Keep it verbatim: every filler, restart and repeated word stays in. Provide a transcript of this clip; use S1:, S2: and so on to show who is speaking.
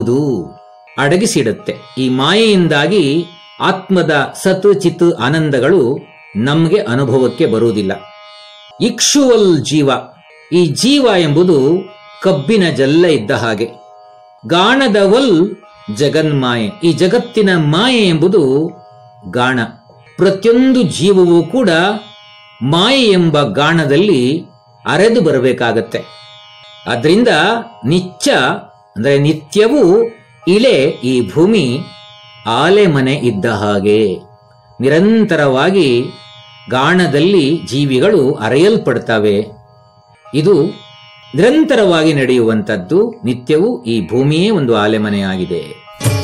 S1: ಅಡಗಿಸಿಡುತ್ತೆ. ಈ ಮಾಯೆಯಿಂದಾಗಿ ಆತ್ಮದ ಸತ್ ಚಿತ್ ಆನಂದಗಳು ನಮಗೆ ಅನುಭವಕ್ಕೆ ಬರುವುದಿಲ್ಲ. ಇಕ್ಷುವಲ್ ಜೀವ, ಈ ಜೀವ ಎಂಬುದು ಕಬ್ಬಿನ ಜಲ್ಲ ಇದ್ದ ಹಾಗೆ. ಗಾಣದವಲ್ ಜಗನ್ಮಾಯೆ, ಈ ಜಗತ್ತಿನ ಮಾಯೆ ಎಂಬುದು ಗಾಣ. ಪ್ರತಿಯೊಂದು ಜೀವವೂ ಕೂಡ ಮಾಯೆ ಎಂಬ ಗಾಣದಲ್ಲಿ ಅರೆದು ಬರಬೇಕಾಗತ್ತೆ. ಆದ್ರಿಂದ ನಿತ್ಯ ಅಂದರೆ ನಿತ್ಯವೂ ಇಳೆ ಈ ಭೂಮಿ ಆಲೆ ಮನೆ ಇದ್ದ ಹಾಗೆ. ನಿರಂತರವಾಗಿ ಗಾಣದಲ್ಲಿ ಜೀವಿಗಳು ಅರೆಯಲ್ಪಡ್ತವೆ. ಇದು ನಿರಂತರವಾಗಿ ನಡೆಯುವಂಥದ್ದು. ನಿತ್ಯವೂ ಈ ಭೂಮಿಯೇ ಒಂದು ಆಲೆಮನೆಯಾಗಿದೆ.